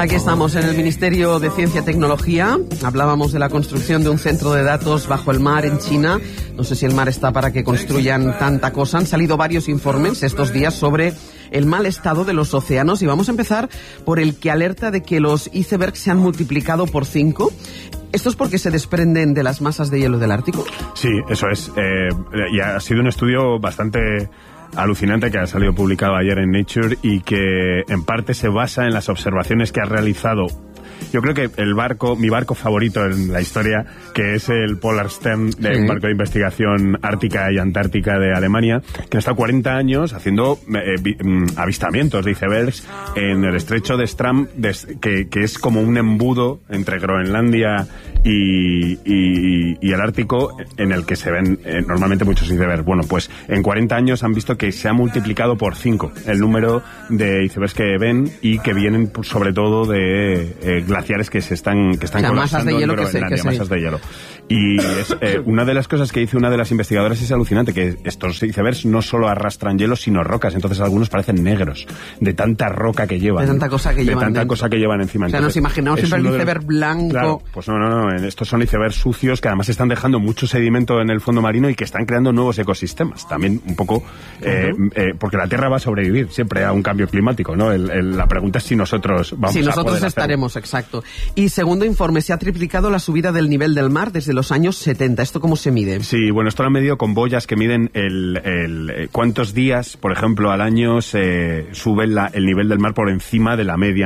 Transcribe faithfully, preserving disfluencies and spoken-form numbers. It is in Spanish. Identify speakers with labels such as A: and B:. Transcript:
A: Aquí estamos en el Ministerio de Ciencia y Tecnología. Hablábamos de la construcción de un centro de datos bajo el mar en China. No sé si el mar está para que construyan tanta cosa. Han salido varios informes estos días sobre el mal estado de los océanos y vamos a empezar por el que alerta de que los icebergs se han multiplicado por cinco. ¿Esto es porque se desprenden de las masas de hielo del Ártico?
B: Sí, eso es. Eh, y ha sido un estudio bastante alucinante que ha salido publicado ayer en Nature y que en parte se basa en las observaciones que ha realizado. Yo creo que el barco, mi barco favorito en la historia, que es el Polarstern, sí. Un barco de investigación ártica y antártica de Alemania, que ha estado cuarenta años haciendo eh, vi, avistamientos de icebergs en el estrecho de Stram, de, que, que es como un embudo entre Groenlandia y, y, y el Ártico, en el que se ven eh, normalmente muchos icebergs. Bueno, pues en cuarenta años han visto que se ha multiplicado por cinco el número de icebergs que ven y que vienen pues, sobre todo de eh, glaciares que se están que están
A: o sea,
B: colapsando
A: masas de hielo
B: en Groenlandia,
A: que se, que
B: masas de hielo. Y es, eh, una de las cosas que dice una de las investigadoras es alucinante, que estos icebergs no solo arrastran hielo, sino rocas. Entonces algunos parecen negros, de tanta roca que llevan.
A: De tanta cosa que
B: de
A: llevan.
B: De tanta
A: dentro.
B: cosa que llevan encima.
A: O sea,
B: Entonces,
A: nos imaginamos siempre el iceberg los... blanco.
B: Claro, pues no, no, no. Estos son icebergs sucios que además están dejando mucho sedimento en el fondo marino y que están creando nuevos ecosistemas. También un poco, eh, uh-huh. eh, porque la Tierra va a sobrevivir siempre a un cambio climático, ¿no? El, el, la pregunta es si nosotros vamos
A: si
B: a
A: nosotros
B: poder
A: estaremos,
B: hacerlo.
A: Exacto. Y segundo informe, se ha triplicado la subida del nivel del mar desde los años setenta. ¿Esto cómo se mide?
B: Sí, bueno, esto lo han medido con boyas que miden el, el, el cuántos días, por ejemplo, al año se sube la, el nivel del mar por encima de la media